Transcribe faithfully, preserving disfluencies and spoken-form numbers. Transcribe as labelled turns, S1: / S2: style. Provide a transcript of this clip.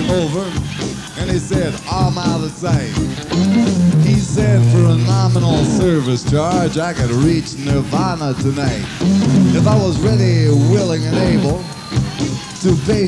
S1: over, and he said, "Am I the same?" He said, "For a nominal service charge, I could reach Nirvana tonight if I was ready, willing, and able to pay